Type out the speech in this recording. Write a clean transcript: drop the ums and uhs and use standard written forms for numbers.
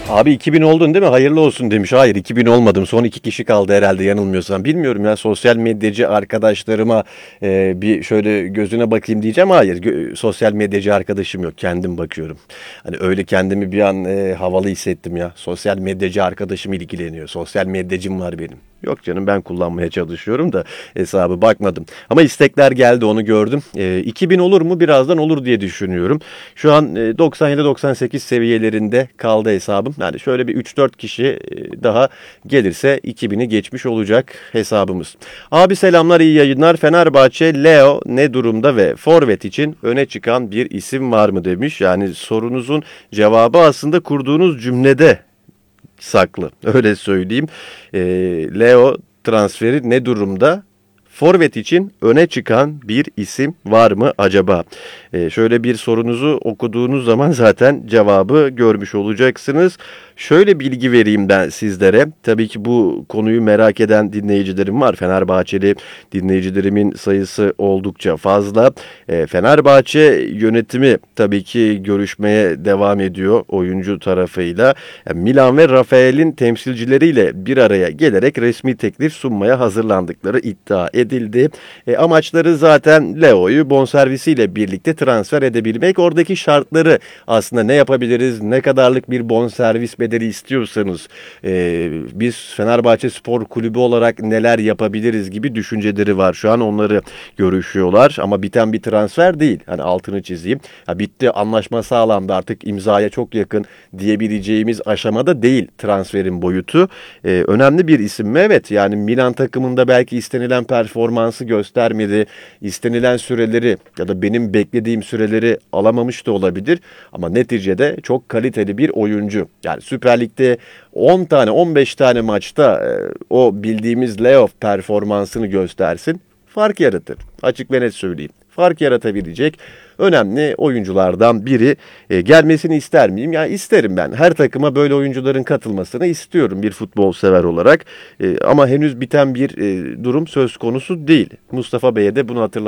Abi 2000 oldun değil mi? Hayırlı olsun demiş. Hayır 2000 olmadım. Son 2 kişi kaldı herhalde yanılmıyorsam. Bilmiyorum ya, sosyal medyacı arkadaşlarıma bir şöyle gözüne bakayım diyeceğim. Hayır, sosyal medyacı arkadaşım yok. Kendim bakıyorum. Hani öyle kendimi bir an havalı hissettim ya. Sosyal medyacı arkadaşım ilgileniyor. Sosyal medyacım var benim. Yok canım, ben kullanmaya çalışıyorum da hesabı bakmadım. Ama istekler geldi, onu gördüm. 2000 olur mu? Birazdan olur diye düşünüyorum. Şu an 97-98 seviyelerinde kaldı hesabım. Yani şöyle bir 3-4 kişi daha gelirse 2000'i geçmiş olacak hesabımız. Abi selamlar, iyi yayınlar. Fenerbahçe Leo ne durumda ve forvet için öne çıkan bir isim var mı demiş. Yani sorunuzun cevabı aslında kurduğunuz cümlede saklı. Öyle söyleyeyim. Leo transferi ne durumda? Forvet için öne çıkan bir isim var mı acaba? Şöyle bir sorunuzu okuduğunuz zaman zaten cevabı görmüş olacaksınız. Şöyle bilgi vereyim ben sizlere. Tabii ki bu konuyu merak eden dinleyicilerim var. Fenerbahçeli dinleyicilerimin sayısı oldukça fazla. Fenerbahçe yönetimi tabii ki görüşmeye devam ediyor oyuncu tarafıyla. Milan ve Rafael'in temsilcileriyle bir araya gelerek resmi teklif sunmaya hazırlandıkları iddia edildi. Amaçları zaten Leo'yu bonservisiyle birlikte transfer edebilmek. Oradaki şartları aslında ne yapabiliriz, ne kadarlık bir bonservis bedeli istiyorsanız biz Fenerbahçe Spor Kulübü olarak neler yapabiliriz gibi düşünceleri var. Şu an onları görüşüyorlar ama biten bir transfer değil. Hani altını çizeyim. Bitti, anlaşma sağlandı, artık imzaya çok yakın diyebileceğimiz aşamada değil transferin boyutu. Önemli bir isim mi? Evet. Yani Milan takımında belki istenilen performansı göstermedi. İstenilen süreleri ya da benim beklediğim süreleri alamamış da olabilir. Ama neticede çok kaliteli bir oyuncu. Yani Süper Lig'de 10 tane 15 tane maçta o bildiğimiz Leo performansını göstersin. Fark yaratır. Açık ve net söyleyeyim. Fark yaratabilecek önemli oyunculardan biri. Gelmesini ister miyim? Ya isterim ben. Her takıma böyle oyuncuların katılmasını istiyorum bir futbol sever olarak. Ama henüz biten bir durum söz konusu değil. Mustafa Bey'e de bunu hatırlatmak